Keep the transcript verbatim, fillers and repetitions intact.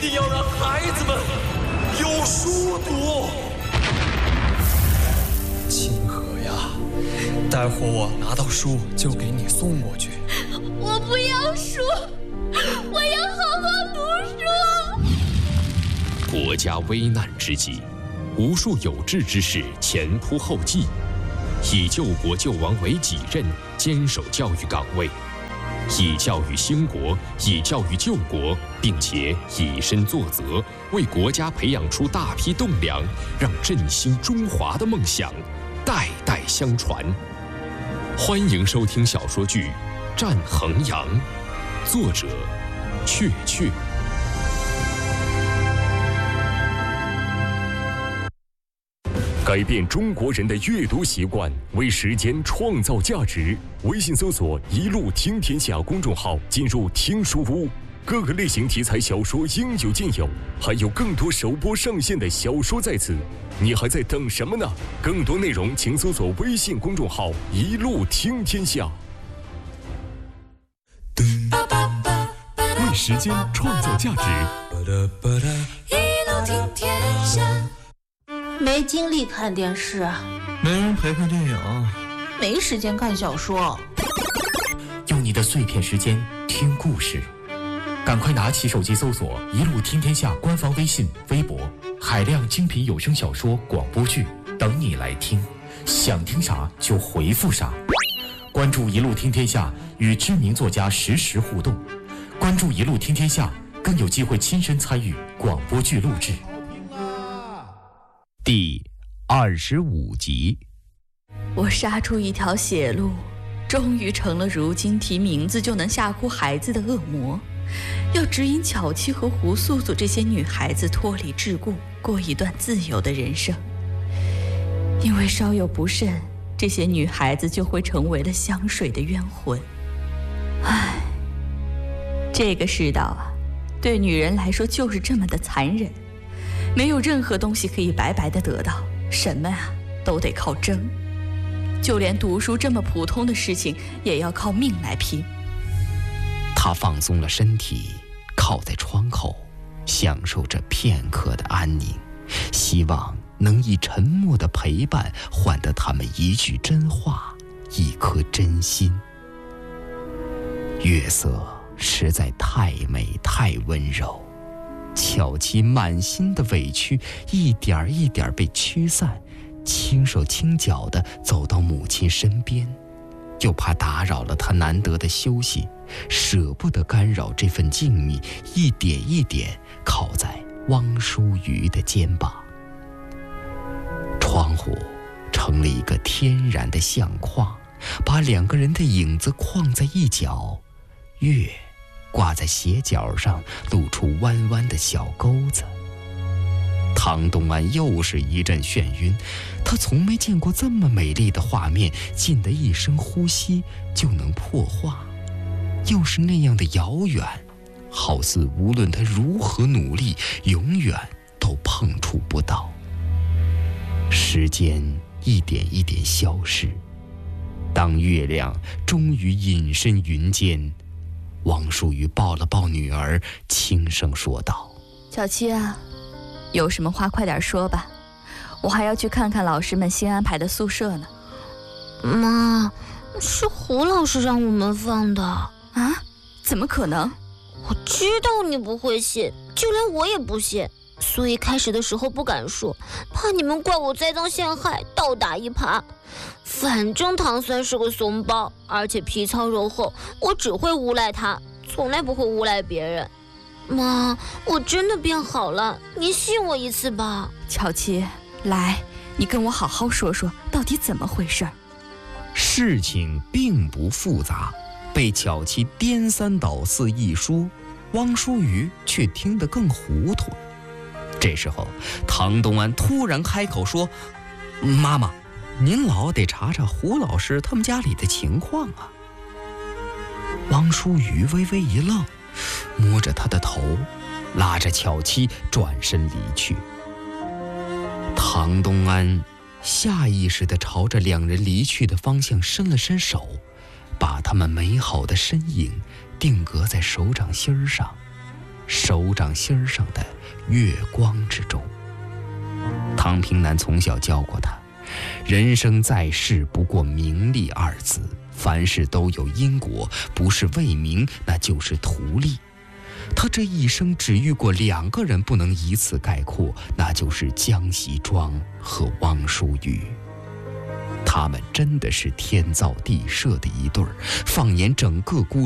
定要让孩子们有书读。清河呀，待会儿我拿到书就给你送过去。 我不要书，我要好好读书。 国家危难之际，无数有志之士前仆后继，以救国救亡为己任，坚守教育岗位，以教育兴国，以教育救国，并且以身作则，为国家培养出大批栋梁，让振兴中华的梦想代代相传。欢迎收听小说剧《战衡阳》，作者雀雀。改变中国人的阅读习惯，为时间创造价值。微信搜索“一路听天下”公众号，进入听书屋，各个类型题材小说应有尽有，还有更多首播上线的小说在此，你还在等什么呢？更多内容请搜索微信公众号“一路听天下”。为时间创造价值， 一路听天下。 没精力看电视， 没人陪看电影， 没时间看小说， 用你的碎片时间听故事，赶快拿起手机搜索“一路听天下”官方微信、微博，海量精品有声小说、广播剧等你来听，想听啥就回复啥。关注“一路听天下”，与知名作家实时互动。关注“一路听天下”，更有机会亲身参与广播剧录制。 第二十五集， 我杀出一条血路，终于成了如今提名字就能吓哭孩子的恶魔，要指引巧妻和胡素素这些女孩子脱离桎梏，过一段自由的人生。因为稍有不慎，这些女孩子就会成为了香水的冤魂。唉，这个世道啊，对女人来说就是这么的残忍。没有任何东西可以白白的得到，什么啊都得靠争，就连读书这么普通的事情也要靠命来拼。 他放松了身体，靠在窗口，享受着片刻的安宁，希望能以沉默的陪伴换得他们一句真话，一颗真心。月色实在太美太温柔，巧妻满心的委屈一点一点被驱散，轻手轻脚地走到母亲身边，又怕打扰了她难得的休息，舍不得干扰这份静谧，一点一点靠在汪淑瑜的肩膀。窗户成了一个天然的相框，把两个人的影子框在一角，月挂在斜角上，露出弯弯的小钩子。唐东安又是一阵眩晕，他从没见过这么美丽的画面，近的一声呼吸就能破画，又是那样的遥远，好似无论他如何努力，永远都碰触不到。时间一点一点消失，当月亮终于隐身云间，汪淑瑜抱了抱女儿，轻声说道：“ 小七啊，有什么话快点说吧，我还要去看看老师们新安排的宿舍呢。” 妈，是胡老师让我们放的。 啊？怎么可能？ 我知道你不会信，就连我也不信，所以开始的时候不敢说，怕你们怪我栽赃陷害，倒打一耙。反正唐三是个怂包，而且皮糙肉厚，我只会诬赖他，从来不会诬赖别人。妈，我真的变好了，您信我一次吧。 巧妻，来，你跟我好好说说，到底怎么回事？ 事情并不复杂，被巧妻颠三倒四一说，汪淑瑜却听得更糊涂。这时候，唐东安突然开口说：“妈妈，您老得查查胡老师他们家里的情况啊。”汪淑瑜微微一愣，摸着他的头，拉着巧妻转身离去。唐东安下意识地朝着两人离去的方向伸了伸手，把他们美好的身影定格在手掌心上， 手掌心上的月光之中。唐平南从小教过他，人生在世不过名利二字，凡事都有因果，不是为名那就是图利。他这一生只遇过两个人，不能以此概括，那就是江喜庄和汪淑玉。他们真的是天造地设的一对儿，放眼整个孤